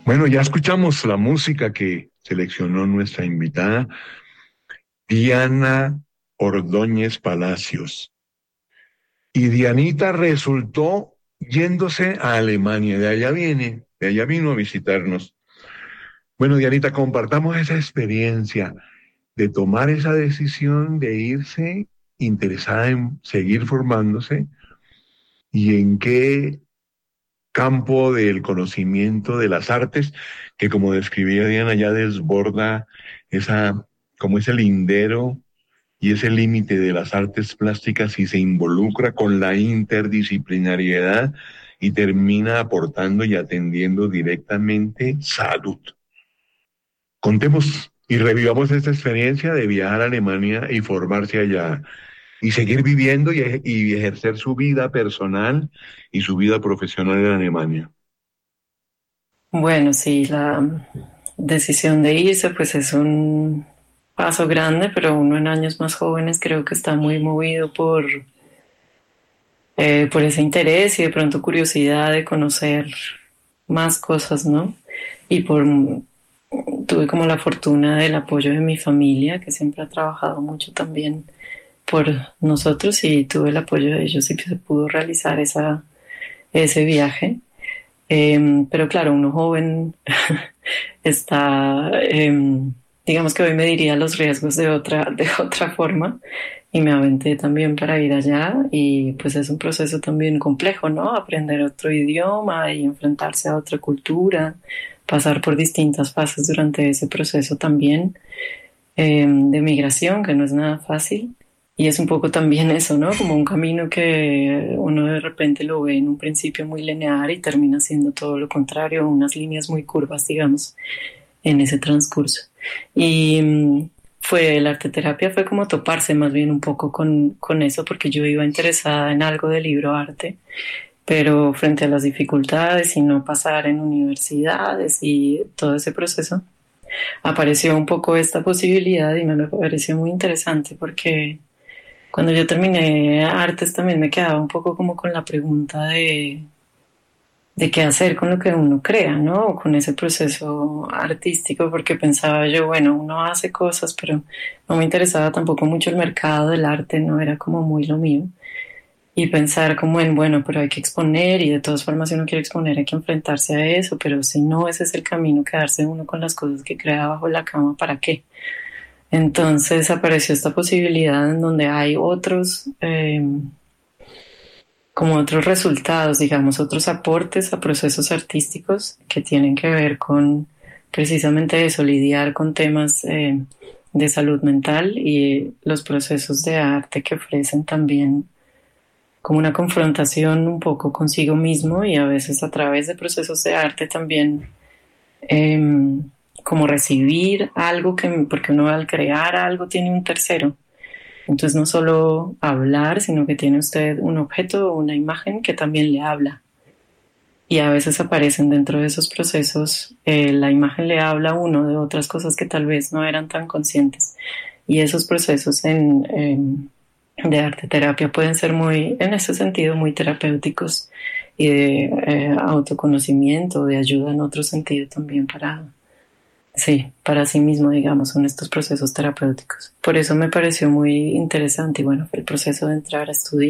Bueno, ya escuchamos la música que seleccionó nuestra invitada, Diana Ordóñez Palacios. Y Dianita resultó yéndose a Alemania, de allá vino a visitarnos. Bueno, Dianita, compartamos esa experiencia de tomar esa decisión de irse interesada en seguir formándose y en qué campo del conocimiento de las artes, que como describía Diana, ya desborda esa, como ese lindero y ese límite de las artes plásticas y se involucra con la interdisciplinariedad y termina aportando y atendiendo directamente salud. Contemos y revivamos esta experiencia de viajar a Alemania y formarse allá y seguir viviendo y ejercer su vida personal y su vida profesional en Alemania. Bueno, sí, la decisión de irse pues es un paso grande, pero uno en años más jóvenes creo que está muy movido por ese interés y de pronto curiosidad de conocer más cosas, ¿no? Y tuve como la fortuna del apoyo de mi familia, que siempre ha trabajado mucho también por nosotros y tuve el apoyo de ellos y se pudo realizar ese viaje. Pero claro, uno joven está, digamos que hoy me diría los riesgos de otra forma y me aventé también para ir allá y pues es un proceso también complejo, ¿no? Aprender otro idioma y enfrentarse a otra cultura, pasar por distintas fases durante ese proceso también de migración, que no es nada fácil. Y es un poco también eso, ¿no? Como un camino que uno de repente lo ve en un principio muy lineal y termina siendo todo lo contrario, unas líneas muy curvas, digamos, en ese transcurso. Y la arteterapia fue como toparse más bien un poco con eso, porque yo iba interesada en algo de libro arte, pero frente a las dificultades y no pasar en universidades y todo ese proceso, apareció un poco esta posibilidad y me pareció muy interesante porque cuando yo terminé artes también me quedaba un poco como con la pregunta de qué hacer con lo que uno crea, ¿no? O con ese proceso artístico, porque pensaba yo, bueno, uno hace cosas, pero no me interesaba tampoco mucho el mercado del arte, no era como muy lo mío. Y pensar como en, bueno, pero hay que exponer y de todas formas si uno quiere exponer hay que enfrentarse a eso, pero si no ese es el camino, quedarse uno con las cosas que crea bajo la cama, ¿para qué? Entonces apareció esta posibilidad en donde hay como otros resultados, digamos, otros aportes a procesos artísticos que tienen que ver con precisamente eso, lidiar con temas de salud mental y los procesos de arte que ofrecen también como una confrontación un poco consigo mismo y a veces a través de procesos de arte también eh, como recibir algo porque uno al crear algo tiene un tercero. Entonces no solo hablar, sino que tiene usted un objeto o una imagen que también le habla. Y a veces aparecen dentro de esos procesos, la imagen le habla a uno de otras cosas que tal vez no eran tan conscientes. Y esos procesos de arte terapia pueden ser muy, en ese sentido, muy terapéuticos y de autoconocimiento, de ayuda en otro sentido también sí, para sí mismo, digamos, son estos procesos terapéuticos. Por eso me pareció muy interesante y bueno, fue el proceso de entrar a estudiar.